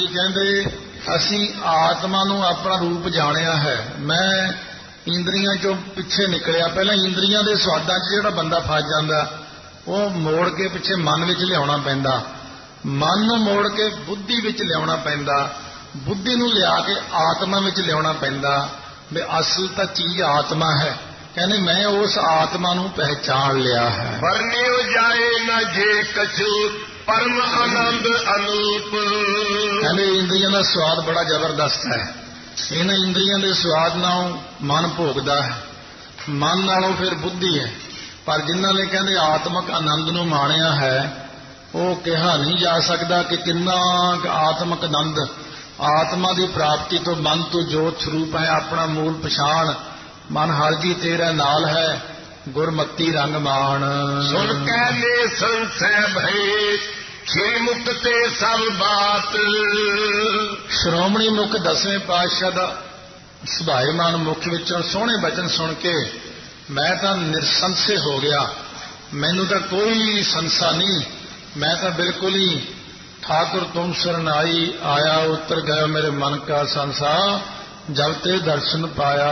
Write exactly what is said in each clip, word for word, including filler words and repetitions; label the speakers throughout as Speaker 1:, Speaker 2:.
Speaker 1: ਕਹਿੰਦੇ ਅਸੀਂ ਆਤਮਾ ਨੂੰ ਆਪਣਾ ਰੂਪ ਜਾਣਿਆ ਹੈ। ਮੈਂ ਇੰਦਰੀਆਂ ਚੋਂ ਪਿੱਛੇ ਨਿਕਲਿਆ। ਪਹਿਲਾਂ ਇੰਦਰੀਆਂ ਦੇ ਸਵਾਦਾਂ 'ਚ ਜਿਹੜਾ ਬੰਦਾ ਫਸ ਜਾਂਦਾ ਉਹ ਮੋੜ ਕੇ ਪਿੱਛੇ ਮਨ ਵਿੱਚ ਲਿਆਉਣਾ ਪੈਂਦਾ, ਮਨ ਨੂੰ ਮੋੜ ਕੇ ਬੁੱਧੀ ਵਿੱਚ ਲਿਆਉਣਾ ਪੈਂਦਾ, ਬੁੱਧੀ ਨੂੰ ਲਿਆ ਕੇ ਆਤਮਾ ਵਿੱਚ ਲਿਆਉਣਾ ਪੈਂਦਾ ਵੀ ਅਸਲ ਤਾਂ ਚੀਜ਼ ਆਤਮਾ ਹੈ। ਕਹਿੰਦੇ ਮੈਂ ਉਸ ਆਤਮਾ ਨੂੰ ਪਹਿਚਾਣ ਲਿਆ ਹੈ।
Speaker 2: ਵਰਨਿਓ ਜਾਏ ਨਾ ਜੇ ਕਛੂ ਪਰਮ ਆਨੰਦ ਅਨੂਪ।
Speaker 1: ਕਹਿੰਦੇ ਇੰਦਰੀਆਂ ਦਾ ਸਵਾਦ ਬੜਾ ਜ਼ਬਰਦਸਤ ਹੈ। ਇਹਨਾਂ ਇੰਦਰੀਆਂ ਦੇ ਸਵਾਦ ਨਾਲ ਮਨ ਭੋਗਦਾ ਹੈ, ਮਨ ਨਾਲੋਂ ਫਿਰ ਬੁੱਧੀ ਹੈ। ਪਰ ਜਿਨ੍ਹਾਂ ਨੇ ਕਹਿੰਦੇ ਆਤਮਕ ਆਨੰਦ ਨੂੰ ਮਾਣਿਆ ਹੈ ਉਹ ਕਿਹਾ ਨਹੀਂ ਜਾ ਸਕਦਾ ਕਿ ਕਿੰਨਾ ਆਤਮਕ ਆਨੰਦ। ਆਤਮਾ ਦੀ ਪ੍ਰਾਪਤੀ ਤੋਂ ਮਨ ਤੋਂ ਜੋਤ ਸਰੂਪ ਹੈ, ਆਪਣਾ ਮੂਲ ਪਛਾਣ। ਮਨ ਹਰ ਜੀ ਤੇਰਾ ਨਾਲ ਹੈ, ਗੁਰਮਤੀ ਰੰਗ ਮਾਣ।
Speaker 2: ਸੁਣ ਕੈ ਨੇ ਸੰਸੈ ਭਏ ਛੇ ਮੁਕਤ ਤੇ ਸਭ ਬਾਤ।
Speaker 1: ਸ਼੍ਰੋਮਣੀ ਮੁਖ ਦਸਵੇਂ ਪਾਤਸ਼ਾਹ ਦਾ ਸੁਭਾਏਮਾਨ ਮੁਖ ਵਿੱਚੋਂ ਸੋਹਣੇ ਬਚਨ ਸੁਣ ਕੇ ਮੈਂ ਤਾਂ ਨਿਰਸੰਸੇ ਹੋ ਗਿਆ। ਮੈਨੂੰ ਤਾਂ ਕੋਈ ਸੰਸਾ ਨਹੀਂ, ਮੈਂ ਤਾਂ ਬਿਲਕੁਲ ਹੀ ਠਾकुर तुम शरणाई आया उतर गया मेरे मन का संसा जब ते दर्शन पाया।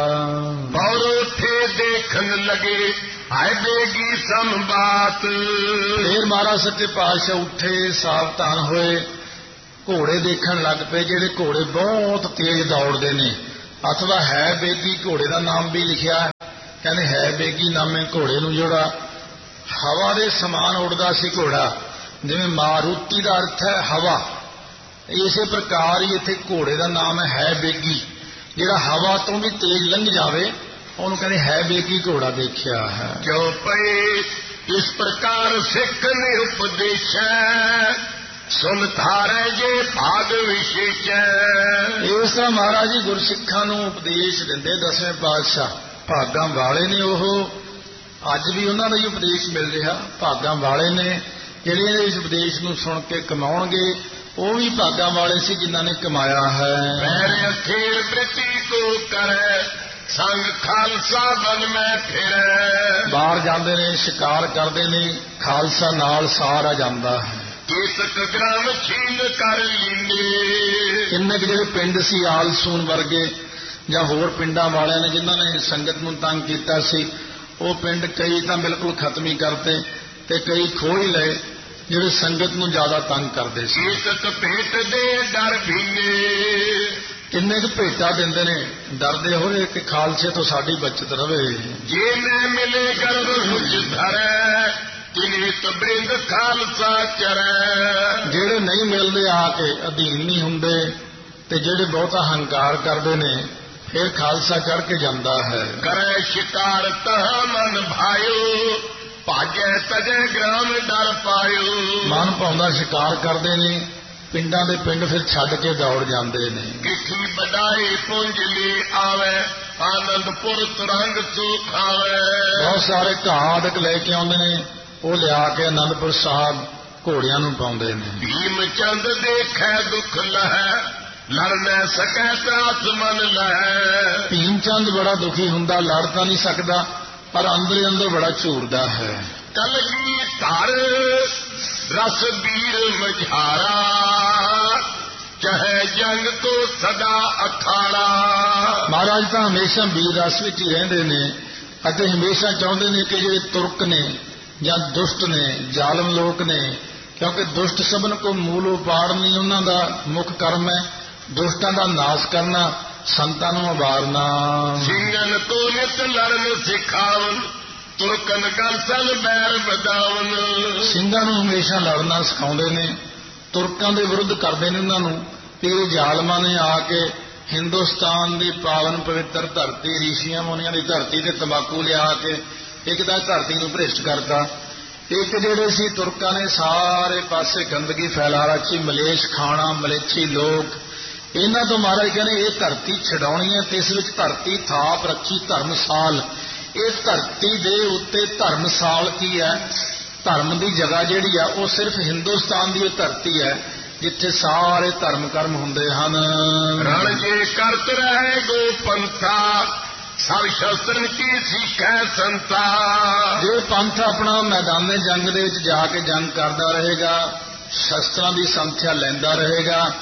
Speaker 2: और उठे देखन लगे आए बेगी सम बात।
Speaker 1: फिर महाराज सच्चे पातशाह उठे सावधान होए, घोड़े देखन लग पे ਜਿਹੜੇ ਘੋੜੇ ਬਹੁਤ ਤੇਜ਼ ਦੌੜਦੇ ਨੇ। ਅਥਵਾ ਹੈ ਬੇਗੀ ਘੋੜੇ ਦਾ ਨਾਮ ਵੀ ਲਿਖਿਆ ਹੈ। ਕਹਿੰਦੇ ਹੈ ਬੇਗੀ ਨਾਮੇ ਘੋੜੇ ਨੂੰ ਜਿਹੜਾ ਹਵਾ ਦੇ ਸਮਾਨ ਉੱਡਦਾ ਸੀ ਘੋੜਾ, ਜਿਵੇਂ ਮਾਰੂਤੀ ਦਾ ਅਰਥ ਹੈ ਹਵਾ, ਇਸੇ ਪ੍ਰਕਾਰ ਹੀ ਇੱਥੇ ਘੋੜੇ ਦਾ ਨਾਮ ਹੈ ਬੇਗੀ। ਜਿਹੜਾ ਹਵਾ ਤੋਂ ਵੀ ਤੇਜ਼ ਲੰਘ ਜਾਵੇ ਉਹਨੂੰ ਕਹਿੰਦੇ ਹੈ ਬੇਗੀ ਘੋੜਾ ਦੇਖਿਆ ਹੈ।
Speaker 2: ਕਿਉ ਪਏ ਇਸ ਪ੍ਰਕਾਰ ਸਿੱਖ ਨੇ ਉਪਦੇਸ਼ੈ ਸੁਨ ਧਾਰੈ ਜੇ ਭਾਗ ਵਿਸ਼ੇਸ਼ੈ।
Speaker 1: ਇਸ ਤਰ੍ਹਾਂ ਮਹਾਰਾਜ ਜੀ ਗੁਰਸਿੱਖਾਂ ਨੂੰ ਉਪਦੇਸ਼ ਦਿੰਦੇ ਦਸਵੇਂ ਪਾਤਸ਼ਾਹ। ਭਾਗਾਂ ਵਾਲੇ ਨੇ ਉਹ, ਅੱਜ ਵੀ ਉਹਨਾਂ ਦਾ ਹੀ ਉਪਦੇਸ਼ ਮਿਲ ਰਿਹਾ। ਭਾਗਾਂ ਵਾਲੇ ਨੇ ਜਿਹੜੇ ਇਸ ਉਪਦੇਸ਼ ਨੂੰ ਸੁਣ ਕੇ ਕਮਾਉਣਗੇ, ਉਹ ਵੀ ਭਾਗਾਂ ਵਾਲੇ ਸੀ ਜਿਨ੍ਹਾਂ ਨੇ ਕਮਾਇਆ ਹੈ।
Speaker 2: ਮੇਰੇ ਅਖੇਰ ਪ੍ਰੀਤੀ ਕੋ ਕਰੈ ਸੰਗ ਖਾਲਸਾ ਬਨ ਮੈਂ ਫਿਰੈ।
Speaker 1: ਬਾਹਰ ਜਾਂਦੇ ਨੇ, ਸ਼ਿਕਾਰ ਕਰਦੇ ਨੇ, ਖਾਲਸਾ ਨਾਲ ਸਾਰਾ ਜਾਂਦਾ ਹੈ।
Speaker 2: ਕੇਤਕ ਗ੍ਰਾਮ ਛੀਨ ਕਰ ਲੀਨੇ।
Speaker 1: ਕਿੰਨੇ ਕੁ ਜਿਹੜੇ ਪਿੰਡ ਸੀ ਆਲਸੂਨ ਵਰਗੇ ਜਾਂ ਹੋਰ ਪਿੰਡਾਂ ਵਾਲਿਆਂ ਨੇ ਜਿਨ੍ਹਾਂ ਨੇ ਸੰਗਤ ਨੂੰ ਤੰਗ ਕੀਤਾ ਸੀ, ਉਹ ਪਿੰਡ ਕਈ ਤਾਂ ਬਿਲਕੁਲ ਖਤਮ ਹੀ ਕਰਤੇ ਤੇ ਕਈ ਖੋਹ ਹੀ ਲਏ ਜਿਹੜੇ ਸੰਗਤ ਨੂੰ ਜ਼ਿਆਦਾ ਤੰਗ ਕਰਦੇ ਸੀ।
Speaker 2: ਕੇਤਕ ਭੇਟ ਦੇ ਡਰ ਭੀਨੇ।
Speaker 1: ਕਿੰਨੇ ਕੁ ਭੇਟਾ ਦਿੰਦੇ ਨੇ, ਡਰਦੇ ਹੋਏ ਕਿ ਖਾਲਸੇ ਤੋਂ ਸਾਡੀ ਬਚਤ ਰਵੇ।
Speaker 2: ਜੇ ਮੈਂ ਮਿਲੇ ਗਰਭ ਹੁਜ ਧਰੈ ਤਿਨੇ ਤਬਰਿੰਦ ਖਾਲਸਾ ਚਰੈ। ਜਿਹੜੇ ਨਹੀਂ ਮਿਲਦੇ ਆ ਕੇ ਅਧੀਨ ਨਹੀਂ ਹੁੰਦੇ ਤੇ ਜਿਹੜੇ ਬਹੁਤਾ ਹੰਕਾਰ ਕਰਦੇ ਨੇ ਫਿਰ ਖਾਲਸਾ ਚੜ ਕੇ ਜਾਂਦਾ ਹੈ। ਕਰੈ ਸ਼ਿਕਾਰ ਤਹ ਮਨ ਭਾਇਓ ਭਾਜੈ ਤਜੈ ਗ੍ਰਾਮ ਡਰ ਪਾਇਓ।
Speaker 1: ਮਨ ਪਾਉਂਦਾ ਸ਼ਿਕਾਰ ਕਰਦੇ ਨੇ, ਪਿੰਡਾਂ ਦੇ ਪਿੰਡ ਫਿਰ ਛੱਡ ਕੇ ਦੌੜ ਜਾਂਦੇ ਨੇ।
Speaker 2: ਕਿਠੀ ਬਡਾਈ ਪੁੰਜ ਲਈ ਆਵੇ ਆਨੰਦਪੁਰ ਤਰੰਗ ਸੋ ਖਾਵੇ।
Speaker 1: ਬਹੁਤ ਸਾਰੇ ਘਾੜਕ ਲੈ ਕੇ ਆਉਂਦੇ ਨੇ, ਉਹ ਲਿਆ ਕੇ ਆਨੰਦਪੁਰ ਸਾਹਿਬ ਘੋੜਿਆਂ ਨੂੰ ਪਾਉਂਦੇ ਨੇ।
Speaker 2: ਭੀਮ ਚੰਦ ਦੇਖੈ ਦੁੱਖ ਲਹੈ ਲੜ ਨਾ ਸਕੈ ਤਾਸ ਮਨ ਲਹੈ।
Speaker 1: ਭੀਮ ਚੰਦ ਬੜਾ ਦੁਖੀ ਹੁੰਦਾ, ਲੜ ਤਾਂ ਨਹੀਂ ਸਕਦਾ ਪਰ ਅੰਦਰ ਅੰਦਰ ਬੜਾ ਝੂਰਦਾ ਹੈ।
Speaker 2: ਕਲਗੀ ਧਰ ਰਸ ਵੀਰ ਮਝਾਰਾ ਚਾਹੇ ਜੰਗ ਤੋਂ ਸਦਾ ਅਖਾੜਾ।
Speaker 1: ਮਹਾਰਾਜ ਤਾਂ ਹਮੇਸ਼ਾ ਵੀਰ ਰਸ ਵਿੱਚ ਹੀ ਰਹਿੰਦੇ ਨੇ ਅਤੇ ਹਮੇਸ਼ਾ ਚਾਹੁੰਦੇ ਨੇ ਕਿ ਜਿਹੜੇ ਤੁਰਕ ਨੇ ਜਾਂ ਦੁਸ਼ਟ ਨੇ, ਜ਼ਾਲਮ ਲੋਕ ਨੇ, ਕਿਉਂਕਿ ਦੁਸ਼ਟ ਸਭਨ ਕੋ ਮੂਲ ਉਪਾੜ ਨਹੀਂ, ਉਹਨਾਂ ਦਾ ਮੁੱਖ ਕਰਮ ਹੈ ਦੁਸ਼ਟਾਂ ਦਾ ਨਾਸ਼ ਕਰਨਾ, ਸੰਤਾਂ ਨੂੰ ਉਬਾਰਨਾ।
Speaker 2: ਸਿੰਘਨ ਤੋਂ ਨਿਤ ਲੜਨ ਸਿਖਾਵਨ ਤੁਰਕਨ ਗਲਸਨ ਬੈਰ ਬਦਾਵਨ।
Speaker 1: ਸਿੰਘਾਂ ਨੂੰ ਹਮੇਸ਼ਾ ਲੜਨਾ ਸਿਖਾਉਂਦੇ ਨੇ, ਤੁਰਕਾਂ ਦੇ ਵਿਰੁੱਧ ਕਰਦੇ ਨੇ ਉਹਨਾਂ ਨੂੰ। ਤੇ ਜ਼ਾਲਮਾਂ ਨੇ ਆ ਕੇ ਹਿੰਦੁਸਤਾਨ ਦੀ ਪਾਵਨ ਪਵਿੱਤਰ ਧਰਤੀ, ਰਿਸ਼ੀਆਂ ਮੁਨੀਆਂ ਦੀ ਧਰਤੀ ਤੇ ਤੰਬਾਕੂ ਲਿਆ ਕੇ ਇੱਕ ਤਾਂ ਧਰਤੀ ਨੂੰ ਭ੍ਰਿਸ਼ਟ ਕਰਤਾ। ਇੱਕ ਜਿਹੜੇ ਸੀ ਤੁਰਕਾਂ ਨੇ ਸਾਰੇ ਪਾਸੇ ਗੰਦਗੀ ਫੈਲਾ ਰੱਖੀ, ਮਲੇਛ ਖਾਣਾ, ਮਲੇਛੀ ਲੋਕ। ਇਹਨਾਂ ਤੋਂ ਮਹਾਰਾਜ ਕਹਿੰਦੇ ਇਹ ਧਰਤੀ ਛਡਾਉਣੀ ਹੈ ਤੇ ਇਸ ਵਿੱਚ ਧਰਤੀ ਥਾਪ ਰੱਖੀ ਧਰਮਸਾਲ। ਇਸ ਧਰਤੀ ਦੇ ਉੱਤੇ ਧਰਮਸਾਲ ਕੀ ਹੈ? ਧਰਮ ਦੀ ਜਗ੍ਹਾ ਜਿਹੜੀ ਆ ਉਹ ਸਿਰਫ ਹਿੰਦੁਸਤਾਨ ਦੀ ਉਹ ਧਰਤੀ ਹੈ ਜਿੱਥੇ ਸਾਰੇ ਧਰਮ ਕਰਮ ਹੁੰਦੇ ਹਨ।
Speaker 2: ਰਣ ਜੇ ਕਰਤ ਰਹੇ ਗੋ ਪੰਥਾ ਸਭ ਸ਼ਸਤਰਨ ਕੀ ਸਿੱਖੈ ਸੰਤਾ।
Speaker 1: ਜੇ ਪੰਥ ਆਪਣਾ ਮੈਦਾਨੇ ਜੰਗ ਦੇ ਵਿੱਚ ਜਾ ਕੇ ਜੰਗ ਕਰਦਾ ਰਹੇਗਾ, ਸ਼ਸਤਰਾਂ ਦੀ ਸੰਥਿਆ ਲੈਂਦਾ ਰਹੇਗਾ,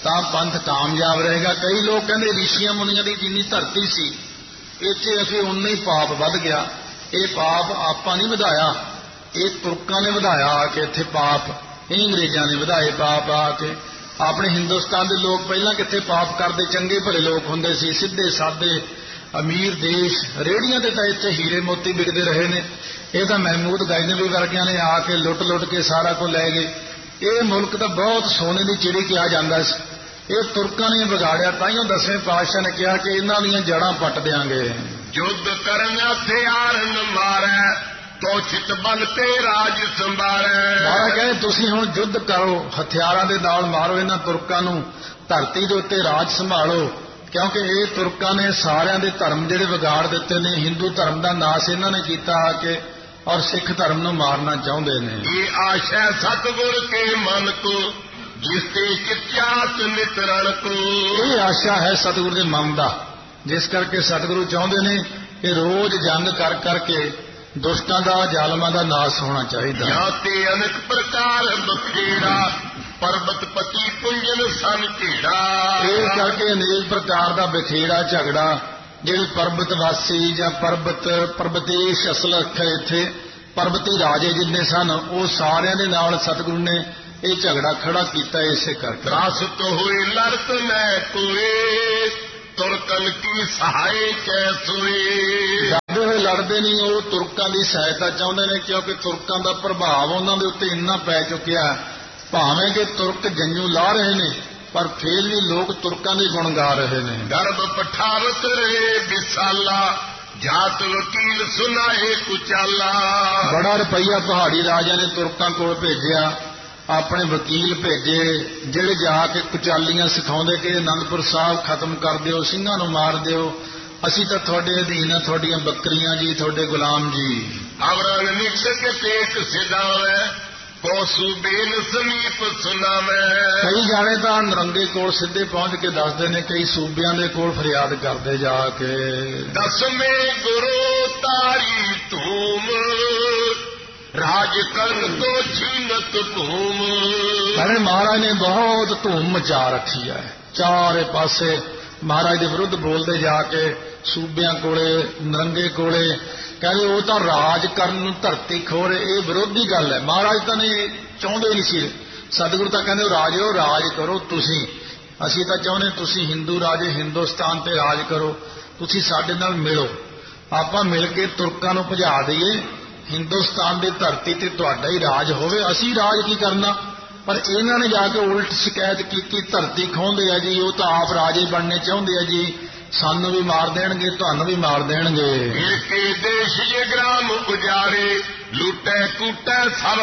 Speaker 1: ਤਾਂ ਪੰਥ ਕਾਮਯਾਬ ਰਹੇਗਾ। ਕਈ ਲੋਕ ਕਹਿੰਦੇ ਰਿਸ਼ੀਆਂ ਮੁਨੀਆਂ ਦੀ ਜਿੰਨੀ ਧਰਤੀ ਸੀ ਇੱਥੇ ਅਸੀਂ ਉਨਾ ਹੀ ਪਾਪ ਵੱਧ ਗਿਆ। ਇਹ ਪਾਪ ਆਪਾਂ ਨਹੀਂ ਵਧਾਇਆ, ਇਹ ਤੁਰਕਾਂ ਨੇ ਵਧਾਇਆ ਆ ਕੇ ਇੱਥੇ ਪਾਪ, ਇਹ ਅੰਗਰੇਜ਼ਾਂ ਨੇ ਵਧਾਏ ਪਾਪ ਆ ਕੇ। ਆਪਣੇ ਹਿੰਦੁਸਤਾਨ ਦੇ ਲੋਕ ਪਹਿਲਾਂ ਕਿੱਥੇ ਪਾਪ ਕਰਦੇ, ਚੰਗੇ ਭਲੇ ਲੋਕ ਹੁੰਦੇ ਸੀ, ਸਿੱਧੇ ਸਾਦੇ ਅਮੀਰ ਦੇਸ਼। ਰੇਹੜੀਆਂ ਤੇ ਤਾਂ ਇੱਥੇ ਹੀਰੇ ਮੋਤੀ ਵਿਕਦੇ ਰਹੇ ਨੇ। ਇਹ ਤਾਂ ਮਹਿਮੂਦ ਗਜ਼ਨਵੀ ਵਰਗਿਆਂ ਨੇ ਆ ਕੇ ਲੁੱਟ ਲੁੱਟ ਕੇ ਸਾਰਾ ਕੁਝ ਲੈ ਗਏ। ਇਹ ਮੁਲਕ ਤਾਂ ਬਹੁਤ ਸੋਨੇ ਦੀ ਚਿੜੀ ਕਿਹਾ ਜਾਂਦਾ ਸੀ, ਇਹ ਤੁਰਕਾਂ ਨੇ ਵਿਗਾੜਿਆ। ਤਾਈਓ ਦਸਵੇਂ ਪਾਤਸ਼ਾਹ ਨੇ ਕਿਹਾ ਕਿ ਇਹਨਾਂ ਦੀਆਂ ਜੜ੍ਹਾਂ ਪੱਟ ਦਿਆਂਗੇ।
Speaker 2: ਯੁੱਧ ਕਰਨ ਹਥਿਆਰ ਨ ਮਾਰੈ, ਤੋ ਚਿਤ ਬਲ ਤੇ ਰਾਜ ਸੰਭਾਲੈ।
Speaker 1: ਮਹਾਰਾਜ ਕਹਿੰਦੇ ਤੁਸੀਂ ਹੁਣ ਯੁੱਧ ਕਰੋ, ਹਥਿਆਰਾਂ ਦੇ ਨਾਲ ਮਾਰੋ ਇਹਨਾਂ ਤੁਰਕਾਂ ਨੂੰ, ਧਰਤੀ ਦੇ ਉੱਤੇ ਰਾਜ ਸੰਭਾਲੋ। ਕਿਉਂਕਿ ਇਹ ਤੁਰਕਾਂ ਨੇ ਸਾਰਿਆਂ ਦੇ ਧਰਮ ਜਿਹੜੇ ਵਿਗਾੜ ਦਿੱਤੇ ਨੇ। ਹਿੰਦੂ ਧਰਮ ਦਾ ਨਾਸ ਇਹਨਾਂ ਨੇ ਕੀਤਾ ਆ ਕੇ, ਔਰ ਸਿੱਖ ਧਰਮ ਨੂੰ ਮਾਰਨਾ ਚਾਹੁੰਦੇ ਨੇ।
Speaker 2: ਇਹ ਆਸ਼ਾ ਸਤਿਗੁਰ ਕੇ ਮਨ ਕੋ, ਜਿਸ ਤੇ ਚਿਤਿਆਤ ਨਿਤਰਣ ਕੋ।
Speaker 1: ਇਹ ਆਸ਼ਾ ਹੈ ਸਤਿਗੁਰ ਦੇ ਮਨ ਦਾ, ਜਿਸ ਕਰਕੇ ਸਤਿਗੁਰੂ ਚਾਹੁੰਦੇ ਨੇ ਕਿ ਰੋਜ਼ ਜੰਗ ਕਰ ਕਰਕੇ ਦੁਸ਼ਟਾਂ ਦਾ, ਜ਼ਾਲਮਾਂ ਦਾ ਨਾਸ ਹੋਣਾ ਚਾਹੀਦਾ।
Speaker 2: ਜਾਂ ਤੇ ਅਨੇਕ ਪ੍ਰਕਾਰ ਬਖੇੜਾ, ਪਰਬਤ ਪਤੀ ਪੁੰਜਨ ਸਨ ਢੇੜਾ।
Speaker 1: ਇਹ ਕਰਕੇ ਅਨੇਕ ਪ੍ਰਕਾਰ ਦਾ ਬਖੇੜਾ ਝਗੜਾ, ਜਿਹੜੇ ਪਰਬਤ ਵਾਸੀ ਜਾਂ ਪਰਬਤ ਪਰਬਤੇਸ਼ ਅਸਲ ਅੱਖਰ ਇੱਥੇ ਪਰਬਤੀ ਰਾਜੇ ਜਿੰਨੇ ਸਨ, ਉਹ ਸਾਰਿਆਂ ਦੇ ਨਾਲ ਸਤਿਗੁਰੂ ਨੇ ਇਹ ਝਗੜਾ ਖੜਾ ਕੀਤਾ। ਇਸੇ ਕਰਕੇ
Speaker 2: ਰਾਸ ਤੋਂ ਹੋਏ ਲੜਤ ਮੈਂ ਕੋਏ, ਤੁਰਕਨ ਕੀ ਸਹਾਇ ਕੈ ਸੋਏ।
Speaker 1: ਲੜਦੇ ਹੋਏ ਲੜਦੇ ਨਹੀਂ, ਉਹ ਤੁਰਕਾਂ ਦੀ ਸਹਾਇਤਾ ਚਾਹੁੰਦੇ ਨੇ। ਕਿਉਂਕਿ ਤੁਰਕਾਂ ਦਾ ਪ੍ਰਭਾਵ ਉਹਨਾਂ ਦੇ ਉੱਤੇ ਇੰਨਾ ਪੈ ਚੁੱਕਿਆ, ਭਾਵੇਂ ਕਿ ਤੁਰਕ ਜੰਜੂ ਲਾ ਰਹੇ ਨੇ ਪਰ ਫੇਰ ਵੀ ਲੋਕ ਤੁਰਕਾਂ ਦੇ ਗੁਣ ਗਾ ਰਹੇ ਨੇ।
Speaker 2: ਗਰਭ ਪਠਾਵਤ ਰਹੇ ਵਿਸਾਲਾ, ਜਾਤ ਵਕੀਲ ਸੁਨਾਏ ਕੁਚਾਲਾ।
Speaker 1: ਬੜਾ ਰੁਪਈਆ ਪਹਾੜੀ ਰਾਜਾ ਨੇ ਤੁਰਕਾਂ ਕੋਲ ਭੇਜਿਆ, ਆਪਣੇ ਵਕੀਲ ਭੇਜੇ ਜਿਹੜੇ ਜਾ ਕੇ ਕੁਚਾਲੀਆਂ ਸਿਖਾਉਂਦੇ ਕਿ ਅਨੰਦਪੁਰ ਸਾਹਿਬ ਖਤਮ ਕਰ ਦਿਓ, ਸਿੰਘਾਂ ਨੂੰ ਮਾਰ ਦਿਓ, ਅਸੀਂ ਤਾਂ ਤੁਹਾਡੇ ਅਧੀਨ ਆ, ਤੁਹਾਡੀਆਂ ਬੱਕਰੀਆਂ ਜੀ, ਤੁਹਾਡੇ ਗੁਲਾਮ ਜੀ।
Speaker 2: ਅਵਰੰਗ ਨਿਕਸ ਕੇ ਪੇਟ ਸਿਧਾਵੇ, ਕੋ ਸੂਬੇਨ ਸਮੀਪ ਸੁਨਾਵੇ।
Speaker 1: ਕਈ ਜਾਣੇ ਤਾਂ ਨਰੰਗੇ ਕੋਲ ਸਿੱਧੇ ਪਹੁੰਚ ਕੇ ਦੱਸਦੇ ਨੇ, ਕਈ ਸੂਬਿਆਂ ਦੇ ਕੋਲ ਫਰਿਆਦ ਕਰਦੇ ਜਾ ਕੇ।
Speaker 2: ਦਸਵੇਂ ਗੁਰੂ ਤਾਰੀ ਧੂਮ, ਰਾਜ ਕਰਨ ਤੋਂ ਛੀਨਤ ਭੂਮ।
Speaker 1: ਕਹਿੰਦੇ ਮਹਾਰਾਜ ਨੇ ਬਹੁਤ ਧੂਮ ਮਚਾ ਰੱਖੀ ਹੈ, ਚਾਰੇ ਪਾਸੇ ਮਹਾਰਾਜ ਦੇ ਵਿਰੁੱਧ ਬੋਲਦੇ ਜਾ ਕੇ ਸੂਬਿਆਂ ਕੋਲੇ, ਨਰੰਗੇ ਕੋਲੇ। ਕਹਿੰਦੇ ਉਹ ਤਾਂ ਰਾਜ ਕਰਨ ਨੂੰ ਧਰਤੀ ਖੋਰੇ, ਇਹ ਵਿਰੋਧੀ ਗੱਲ ਹੈ। ਮਹਾਰਾਜ ਤਾਂ ਨੇ ਚਾਹੁੰਦੇ ਨਹੀਂ ਸੀ, ਸਤਿਗੁਰੂ ਤਾਂ ਕਹਿੰਦੇ ਰਾਜੋ ਰਾਜ ਕਰੋ ਤੁਸੀਂ, ਅਸੀਂ ਤਾਂ ਚਾਹੁੰਦੇ ਤੁਸੀਂ ਹਿੰਦੂ ਰਾਜੇ ਹਿੰਦੁਸਤਾਨ ਤੇ ਰਾਜ ਕਰੋ, ਤੁਸੀਂ ਸਾਡੇ ਨਾਲ ਮਿਲੋ, ਆਪਾਂ ਮਿਲ ਕੇ ਤੁਰਕਾਂ ਨੂੰ ਭਜਾ ਦਈਏ, ਹਿੰਦੁਸਤਾਨ ਦੀ ਧਰਤੀ ਤੇ ਤੁਹਾਡਾ ਹੀ ਰਾਜ ਹੋਵੇ, ਅਸੀਂ ਰਾਜ ਕੀ ਕਰਨਾ। ਪਰ ਇਹਨਾਂ ਨੇ ਜਾ ਕੇ ਉਲਟ ਸ਼ਿਕਾਇਤ ਕੀਤੀ, ਧਰਤੀ ਖੋਹਦੇ ਆ ਜੀ, ਉਹ ਤਾਂ ਆਪ ਰਾਜੇ ਬਣਨੇ ਚਾਹੁੰਦੇ ਆ ਜੀ, ਸਾਨੂੰ ਵੀ ਮਾਰ ਦੇਣਗੇ, ਤੁਹਾਨੂੰ ਵੀ ਮਾਰ ਦੇਣਗੇ।
Speaker 2: ਫਿਰ ਕੇ ਦੇਸ਼ ਜੇ ਗ੍ਰਾਮ ਉਜਾੜੇ, ਲੁੱਟੇ ਕੁੱਟੇ ਸਭ